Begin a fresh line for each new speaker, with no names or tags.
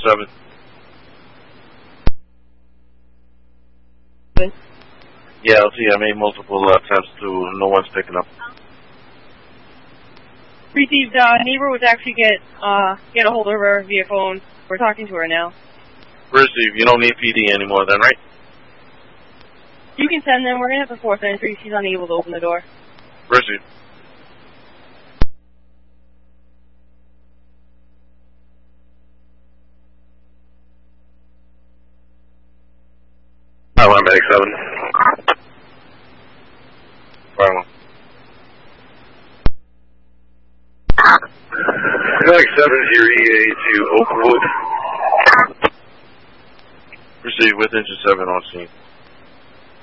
7. Yeah, LT, I made multiple attempts to, no one's picking up.
Received, neighbor was actually get a hold of her via phone. We're talking to her now.
Receive, you don't need PD anymore then, right?
You can send them, we're gonna have to force entry, she's unable to open the door.
Receive.
One medic 7.
Fire 1.
Medic 7 here, EA to Oakwood.
Receive with engine 7 on scene.